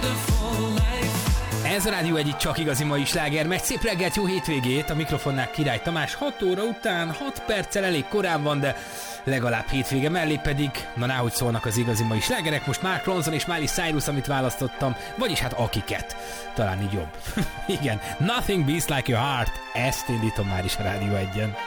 Ez a Rádió egyik csak igazi mai sláger megy. Szép reggelt, jó hétvégét, a mikrofonnál Király Tamás. 6 óra után, 6 perccel elég korán van, de legalább hétvége mellé pedig, na náhogy szólnak az igazi mai slágerek. Most Mark Ronson és Miley Cyrus, amit választottam, vagyis hát akiket. Talán így jobb. Igen, Nothing Beats Like Your Heart, ezt indítom már is a Rádió 1-en.